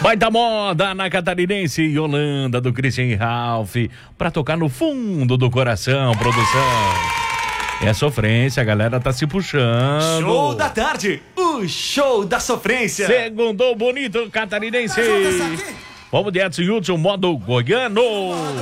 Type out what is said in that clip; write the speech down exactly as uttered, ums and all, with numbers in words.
Vai dar moda na Catarinense Yolanda do Christian Ralph pra tocar no fundo do coração, produção. É sofrência, a galera tá se puxando. Show da tarde, o show da sofrência. Segundou bonito, Catarinense. Vamos de Edson Hudson, modo goiano.